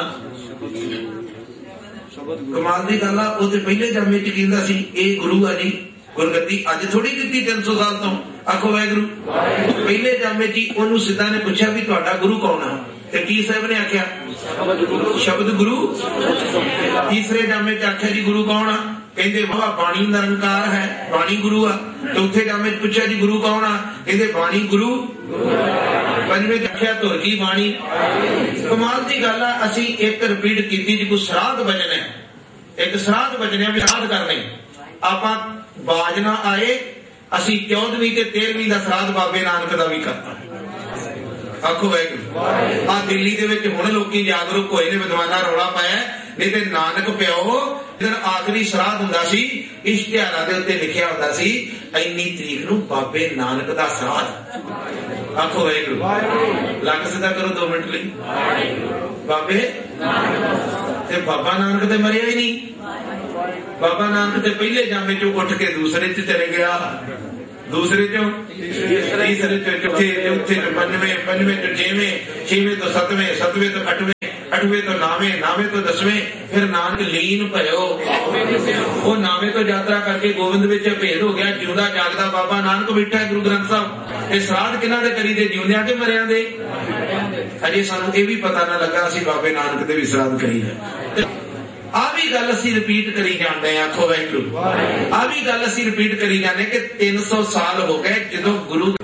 Speaker 3: ਕਮਾਲ ਦੀ ਗੱਲ ਆ, ਉਹ ਤੇ ਪਹਿਲੇ ਜਾਮੇ ਚ ਕਹਿੰਦਾ ਸੀ ਇਹ ਗੁਰੂ ਆ ਜੀ। ਗੁਰਗੱਦੀ ਅੱਜ ਥੋੜੀ ਦਿੱਤੀ ਤਿੰਨ ਸੌ ਸਾਲ ਤੋਂ। ਆਖੋ ਵਾਹਿਗੁਰੂ। ਪਹਿਲੇ ਜਾਮੇ ਚ ਉਹਨੂੰ ਸਿੱਧਾ ਨੇ ਪੁੱਛਿਆ ਵੀ ਤੁਹਾਡਾ ਗੁਰੂ ਕੌਣ ਆ, ਤੇ ਕੀ ਸਾਹਿਬ ਨੇ ਆਖਿਆ ਸ਼ਬਦ ਗੁਰੂ। ਤੀਸਰੇ ਜਾਮੇ ਚ ਆਖਿਆ ਜੀ ਗੁਰੂ ਕੌਣ ਆ, ਕਹਿੰਦੇ ਵਾਹ ਬਾਣੀ ਨਿਰੰਕਾਰ ਹੈ, ਬਾਣੀ ਗੁਰੂ ਆ। ਚੌਥੇ ਜਾਮੇ ਚ ਪੁੱਛਿਆ ਜੀ ਗੁਰੂ ਕੌਣ ਆ, ਕਹਿੰਦੇ ਬਾਣੀ ਗੁਰੂ। ਪੰਜਵੇਂ ਚ ਆਖਿਆ ਧੁਰ ਕੀ ਬਾਣੀ। ਕਮਾਲ ਦੀ ਗੱਲ ਆ। ਅਸੀਂ ਇੱਕ ਰਿਪੀਟ ਕੀਤੀ ਜੀ ਕੋਈ ਸਰਾਧ ਵਜਨ ਹੈ, ਇੱਕ ਸਰਾਧ ਵਜਨ ਵੀ ਸਰਾਧ ਕਰਨੇ। ਆਪਾਂ ਬਾਜ ਨਾ ਆਏ, ਅਸੀਂ ਚੌਦਵੀਂ ਤੇ ਤੇਰਵੀਂ ਦਾ ਸਰਾਧ ਬਾਬੇ ਨਾਨਕ ਦਾ ਵੀ ਕਰਤਾ। ਆਖੋ ਵਾਹਿਗੁਰੂ। ਆ ਦਿੱਲੀ ਦੇ ਵਿੱਚ ਹੁਣ ਲੋਕੀ ਜਾਗਰੂਕ ਹੋਏ ਨੇ, ਵਿਦਵਾਨਾਂ ਰੌਲਾ ਪਾਇਆ। ਨਹੀਂ ਤੇ ਨਾਨਕ ਪਿਓ ਜਦੋਂ ਆਖਰੀ ਸਰਾਧ ਹੁੰਦਾ ਸੀ ਇਸ਼ਤਿਹਾਰਾਂ ਦੇ ਉੱਤੇ ਲਿਖਿਆ ਹੁੰਦਾ ਸੀ ਇੰਨੀ ਤਰੀਕ ਨੂੰ ਬਾਬੇ ਨਾਨਕ ਦਾ ਸਰਾਧ। ਆਖੋ ਵਾਹਿਗੁਰੂ। ਲੱਕ ਸਿੱਧਾ ਕਰੋ ਦੋ ਮਿੰਟ ਲਈ। ਬਾਬੇ ਤੇ ਬਾਬਾ ਨਾਨਕ ਤੇ ਮਰਿਆ ਹੀ ਨਹੀਂ। ਬਾਬਾ ਨਾਨਕ ਤੇ ਪਹਿਲੇ ਜਾਮੇ ਚੋਂ ਉੱਠ ਕੇ ਦੂਸਰੇ ਚ ਚਲੇ ਗਿਆ, ਦੂਸਰੇ ਚੋਂ ਤੀਸਰੇ ਚੋਂ ਚੌਥੇ, ਚੌਥੇ ਤੋਂ ਪੰਜਵੇਂ, ਪੰਜਵੇਂ ਤੋਂ ਛੇਵੇਂ, ਛੇਵੇਂ ਤੋਂ ਸੱਤਵੇਂ, ਸੱਤਵੇਂ ਤੋਂ ਅੱਠਵੇਂ, ਅੱਠਵੇਂ ਤੋਂ ਨਾਵੇਂ, ਨਾਵੇਂ ਤੋਂ ਦਸਵੇਂ। ਫਿਰ ਨਾਨਕ ਲੀਨ ਭਇਓ। ਉਹ ਨਾਵੇਂ ਤੋਂ ਯਾਤਰਾ ਕਰਕੇ ਗੋਬਿੰਦ ਵਿੱਚ ਭੇਦ ਹੋ ਗਿਆ। ਜਿਉਂਦਾ ਜਾਗਦਾ ਬਾਬਾ ਨਾਨਕ ਬੈਠਾ ਗੁਰੂ ਗ੍ਰੰਥ ਸਾਹਿਬ। ਇਹ ਸਰਾਧ ਕਿਹਨਾਂ ਦੇ ਕਰੀ ਦੇ, ਜਿਉਂਦਿਆਂ ਕੇ ਮਰਿਆਂ ਦੇ। ਅਜੇ ਸਾਨੂੰ ਇਹ ਵੀ ਪਤਾ ਨਾ ਲੱਗਾ ਅਸੀਂ ਬਾਬੇ ਨਾਨਕ ਦੇ ਵੀ ਸਰਾਧ ਕਰੀ ਹੈ। ਆ ਵੀ ਗੱਲ ਅਸੀਂ ਰਿਪੀਟ ਕਰੀ ਜਾਂਦੇ ਆ। ਆਖੋ ਵਾਹਿਗੁਰੂ। ਆ ਵੀ ਗੱਲ ਅਸੀਂ ਰਿਪੀਟ ਕਰੀ ਜਾਂਦੇ ਕਿ ਤਿੰਨ ਸੌ ਸਾਲ ਹੋ ਗਏ ਜਦੋਂ ਗੁਰੂ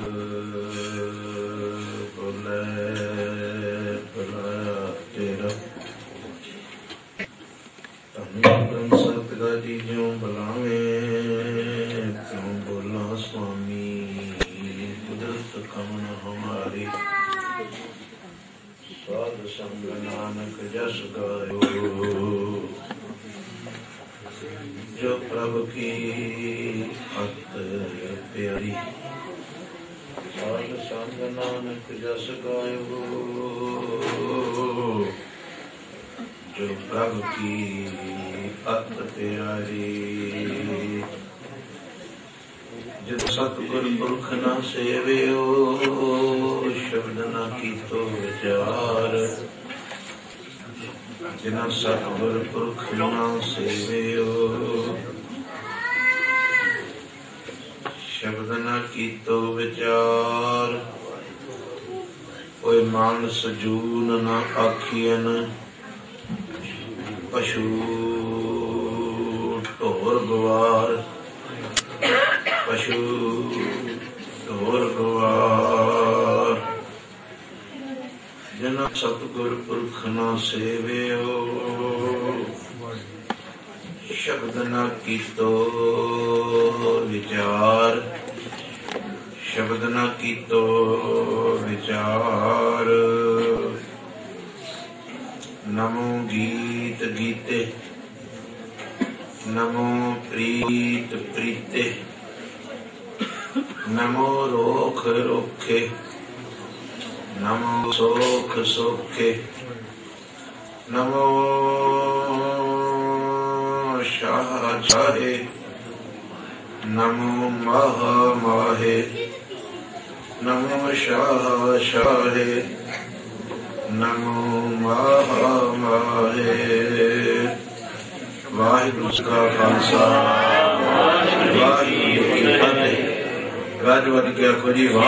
Speaker 2: ਸਤਿਗੁਰੂ ਜੀ ਜਿਉਂ ਬੁਲਾਵੇ ਕਿਉਂ ਬੋਲਾਂ ਸੁਆਮੀ ਕੁਦਰਤ ਕਮਨ ਹਮਾਰੀ ਸਾਧ ਸੰਗ ਨਾਨਕ ਜਸ ਗਾਇਓ ਜੋ ਪ੍ਰਭ ਕੀ ਅਤ ਪਿਆਰੀ ਸਾਧ ਸੰਗ ਨਾਨਕ ਜਸ ਗਾਇਓ ਜੋ ਪ੍ਰਭ ਕੀ ਅਤ ਪਿਆਰੀ ਜਿਤ ਸਤਿਗੁਰ ਪੁਰਖ ਨਾ ਸੇਵਿਓ ਸ਼ਬਦ ਨਾ ਕੀਤੋ ਵਿਚਾਰ ਜਿਨਾ ਸਤਿਗੁਰ ਪੁਰਖ ਨਾ ਸੇਵਿਓ ਸ਼ਬਦ ਨਾ ਕੀਤੋ ਵਿਚਾਰ ਕੋਈ ਮਾਨਸ ਜੂਨ ਨਾ ਆਖੀਐਨ ਪਸ਼ੂ ਢੋਰ ਗਵਾਰ ਪਸ਼ੂ ਢੋਰ ਗਵਾਰ ਜਿਨਾ ਸਤਿਗੁਰ ਪੁਰਖ ਨਾ ਸੇਵਿਓ ਸ਼ਬਦ ਨਾ ਕੀਤੋ ਵਿਚਾਰ ਸ਼ਬਦ ਨਾ ਕੀਤੋ ਵਿਚਾਰ ਨਮੋ ਗੀਤ ਗੀਤੇ ਨਮੋ ਪ੍ਰੀਤ ਪ੍ਰੀਤੇ ਨਮੋ ਰੋਖ ਰੋਖੇ ਨਮੋ ਸੋਖ ਸੋਖੇ ਨਮੋ ਸ਼ਾਹ ਸ਼ਾਹੇ ਨਮੋ ਮਾਹ ਮਾਹੇ ਨਮੋ ਸ਼ਾਹ ਸ਼ਾਹੇ ਨਮੋ ਮਾਹ ਮਾਹੇ। ਵਾਹਿਗੁਰੂ ਜੀ ਕਾ ਖਾਲਸਾ ਵਾਹਿਗੁਰੂ ਜੀ ਕੀ ਫਤਿਹ। ਗੱਜ ਵੱਜ ਕੇ ਆਖੋ ਜੀ ਵਾਹਿਗੁਰੂ।